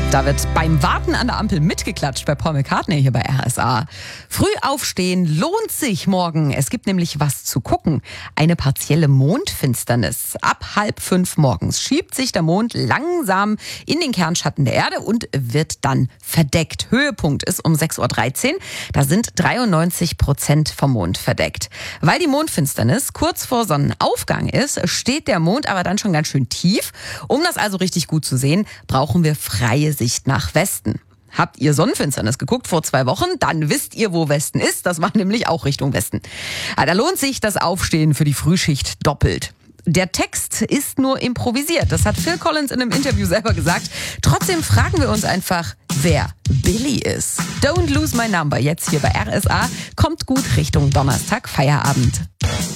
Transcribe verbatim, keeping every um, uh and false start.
Da wird beim Warten an der Ampel mitgeklatscht bei Paul McCartney hier bei R S A. Früh aufstehen lohnt sich morgen. Es gibt nämlich was zu gucken. Eine partielle Mondfinsternis. Ab halb fünf morgens schiebt sich der Mond langsam in den Kernschatten der Erde und wird dann verdeckt. Höhepunkt ist um sechs Uhr dreizehn. Da sind dreiundneunzig Prozent vom Mond verdeckt. Weil die Mondfinsternis kurz vor Sonnenaufgang ist, steht der Mond aber dann schon ganz schön tief. Um das also richtig gut zu sehen, brauchen wir freie Sicht nach Westen. Habt ihr Sonnenfinsternis geguckt vor zwei Wochen? Dann wisst ihr, wo Westen ist. Das war nämlich auch Richtung Westen. Da lohnt sich das Aufstehen für die Frühschicht doppelt. Der Text ist nur improvisiert. Das hat Phil Collins in einem Interview selber gesagt. Trotzdem fragen wir uns einfach, wer Billy ist. Don't Lose My Number, jetzt hier bei R S A. Kommt gut Richtung Donnerstag, Feierabend.